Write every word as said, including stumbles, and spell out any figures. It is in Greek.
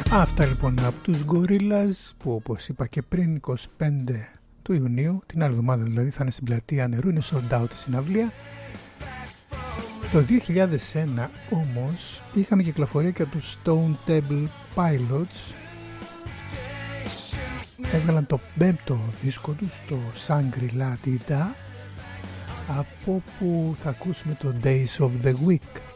Αυτά λοιπόν από τους Gorillaz, που όπως είπα και πριν, εικοστή πέμπτη του Ιουνίου, την άλλη εβδομάδα δηλαδή, θα είναι στην Πλατεία Νερού, είναι sold out η συναυλία. Το δύο χιλιάδες ένα όμως είχαμε κυκλοφορία και τους Stone Temple Pilots. Έβγαλαν το πέμπτο δίσκο τους, το Shangri-La Dida, από που θα ακούσουμε το Days of the Week.